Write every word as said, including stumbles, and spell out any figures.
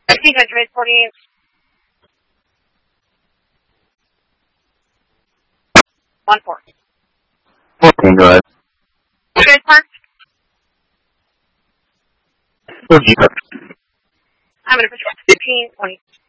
I think I tried forty-eight. One four. fourteen, go ahead. Good park. fourteen. I'm going to push fifteen, twenty.